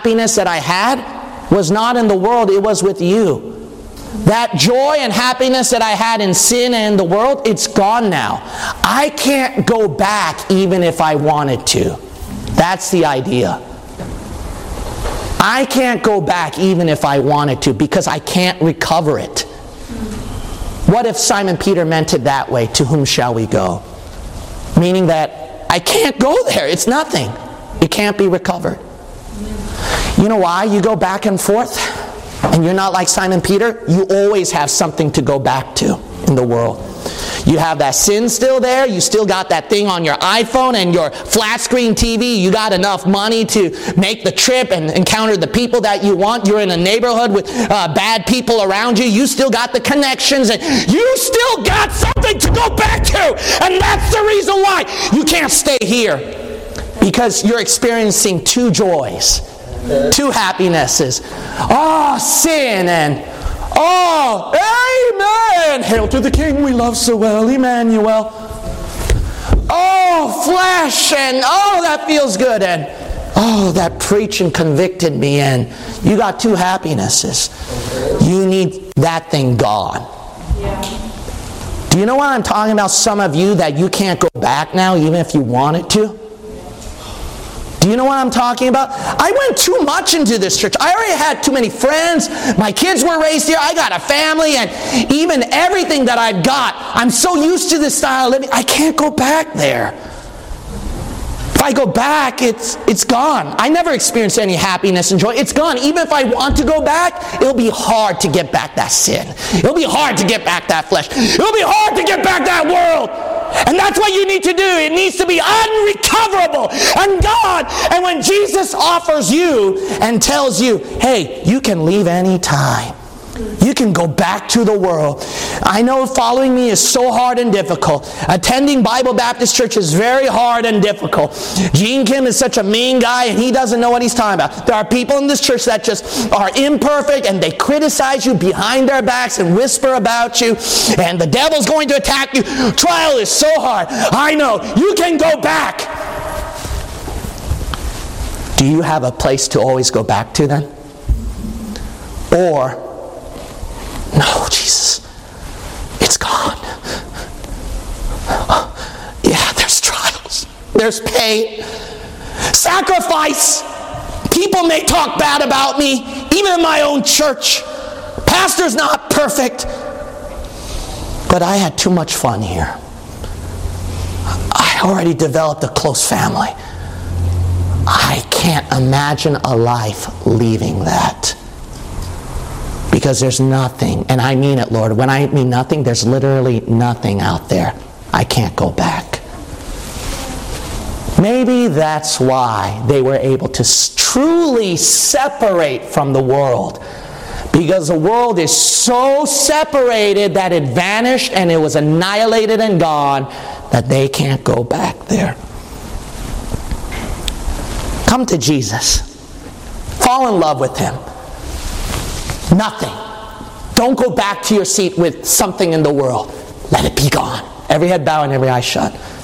happiness that I had was not in the world, it was with you. That joy and happiness that I had in sin and in the world, it's gone now. I can't go back even if I wanted to. That's the idea. I can't go back even if I wanted to because I can't recover it. What if Simon Peter meant it that way? To whom shall we go? Meaning that I can't go there. It's nothing. It can't be recovered. You know why you go back and forth? And you're not like Simon Peter? You always have something to go back to in the world. You have that sin still there. You still got that thing on your iPhone and your flat screen TV. You got enough money to make the trip and encounter the people that you want. You're in a neighborhood with bad people around you. You still got the connections and you still got something to go back to. And that's the reason why you can't stay here. Because you're experiencing two joys, two happinesses. Oh, sin and oh, amen. Hail to the King we love so well, Emmanuel. Oh, flesh, and oh, that feels good. And oh, that preaching convicted me. And you got two happinesses. You need that thing gone. Yeah. Do you know what I'm talking about? Some of you that you can't go back now, even if you wanted to. Do you know what I'm talking about? I went too much into this church. I already had too many friends. My kids were raised here. I got a family. And even everything that I've got, I'm so used to this style of living, I can't go back there. If I go back, it's gone. I never experienced any happiness and joy. It's gone. Even if I want to go back, it'll be hard to get back that sin. It'll be hard to get back that flesh. It'll be hard to get back that world. And that's what you need to do. It needs to be unrecoverable. And God, and when Jesus offers you and tells you, hey, you can leave any time. You can go back to the world. I know following me is so hard and difficult. Attending Bible Baptist Church is very hard and difficult. Gene Kim is such a mean guy and he doesn't know what he's talking about. There are people in this church that just are imperfect and they criticize you behind their backs and whisper about you. And the devil's going to attack you. Trial is so hard. I know. You can go back. Do you have a place to always go back to then? Or no, Jesus, it's gone. Yeah, there's trials. There's pain. Sacrifice. People may talk bad about me, even in my own church. Pastor's not perfect. But I had too much fun here. I already developed a close family. I can't imagine a life leaving that. Because there's nothing, and I mean it, Lord. When I mean nothing, there's literally nothing out there. I can't go back. Maybe that's why they were able to truly separate from the world. Because the world is so separated that it vanished and it was annihilated and gone that they can't go back there. Come to Jesus. Fall in love with Him. Nothing. Don't go back to your seat with something in the world. Let it be gone. Every head bowed and every eye shut.